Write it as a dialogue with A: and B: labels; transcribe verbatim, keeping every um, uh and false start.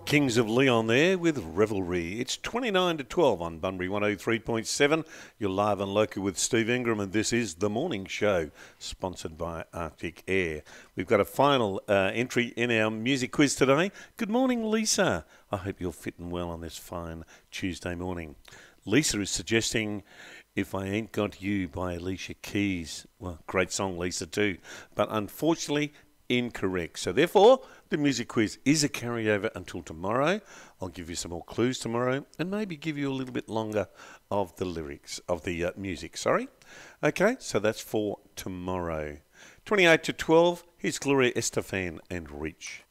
A: Kings of Leon there with Revelry. It's twenty-nine to twelve on Bunbury one oh three point seven. You're live and local with Steve Ingram, and this is The Morning Show, sponsored by Arctic Air. We've got a final uh, entry in our music quiz today. Good morning, Lisa. I hope you're fitting well on this fine Tuesday morning. Lisa is suggesting If I Ain't Got You by Alicia Keys. Well, great song, Lisa, too. But unfortunately, incorrect. So therefore, the music quiz is a carryover until tomorrow. I'll give you some more clues tomorrow and maybe give you a little bit longer of the lyrics, of the uh, music, sorry. Okay, so that's for tomorrow. twenty-eight to twelve, here's Gloria Estefan and Reach.